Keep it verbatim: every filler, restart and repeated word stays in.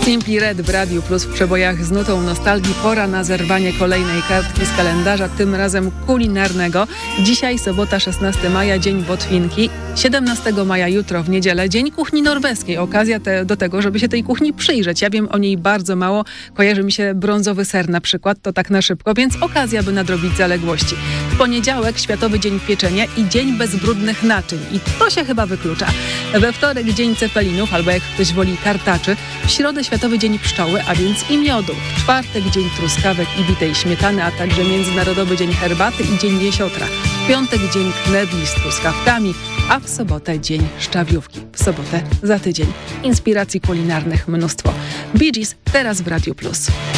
Simply Red w Radiu Plus w przebojach z nutą nostalgii. Pora na zerwanie kolejnej kartki z kalendarza, tym razem kulinarnego. Dzisiaj sobota, szesnastego maja, dzień botwinki. siedemnastego maja, jutro w niedzielę, dzień kuchni norweskiej. Okazja te, do tego, żeby się tej kuchni przyjrzeć. Ja wiem o niej bardzo mało. Kojarzy mi się brązowy ser na przykład, to tak na szybko, więc okazja, by nadrobić zaległości. W poniedziałek Światowy Dzień Pieczenia i Dzień Bezbrudnych Naczyń. I to się chyba wyklucza. We wtorek Dzień Cepelinów, albo jak ktoś woli kartaczy. W środę Światowy Dzień Pszczoły, a więc i miodu. W czwartek Dzień Truskawek i bitej śmietany, a także Międzynarodowy Dzień Herbaty i Dzień Jesiotra. W piątek Dzień Knedli z truskawkami, a w sobotę Dzień Szczawiówki. W sobotę za tydzień. Inspiracji kulinarnych mnóstwo. Bee Gees teraz w Radiu Plus.